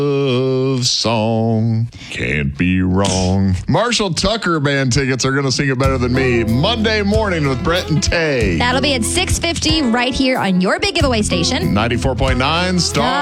love song. Can't be wrong. Marshall Tucker Band tickets are going to sing it better than me. Monday morning with Brett and Tay. That'll be at 6:50 right here on your big giveaway station. 94.9 Star.